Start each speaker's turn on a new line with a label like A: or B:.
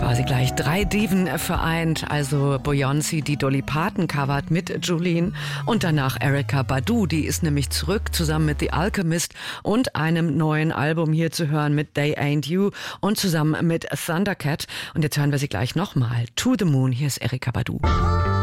A: quasi gleich 3 Diven vereint, also Beyoncé, die Dolly Parton covert mit Jolene und danach Erykah Badu, die ist nämlich zurück zusammen mit The Alchemist und einem neuen Album hier zu hören mit They Ain't You und zusammen mit Thundercat und jetzt hören wir sie gleich nochmal. To the Moon, hier ist Erykah Badu.